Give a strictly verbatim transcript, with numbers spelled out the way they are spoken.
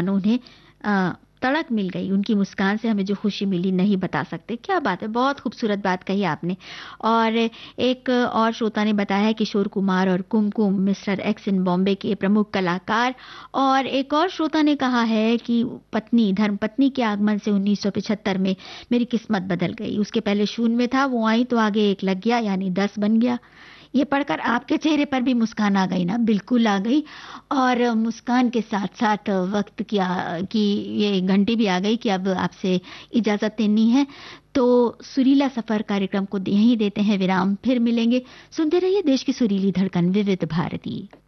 मानो उन्हें अ, तड़क मिल गई, उनकी मुस्कान से हमें जो खुशी मिली नहीं बता सकते। क्या बात है, बहुत खूबसूरत बात कही आपने। और एक और श्रोता ने बताया है किशोर कुमार और कुमकुम मिस्टर एक्स इन बॉम्बे के प्रमुख कलाकार। और एक और श्रोता ने कहा है कि पत्नी धर्मपत्नी के आगमन से उन्नीस सौ पचहत्तर में मेरी किस्मत बदल गई, उसके पहले शून्य में था, वो आई तो आगे एक लग गया, यानी दस बन गया। ये पढ़कर आपके चेहरे पर भी मुस्कान आ गई ना? बिल्कुल आ गई। और मुस्कान के साथ साथ वक्त की आ, की ये घंटी भी आ गई कि अब आपसे इजाजत लेनी है। तो सुरीला सफर कार्यक्रम को यहीं देते हैं विराम, फिर मिलेंगे। सुनते रहिए देश की सुरीली धड़कन विविध भारती।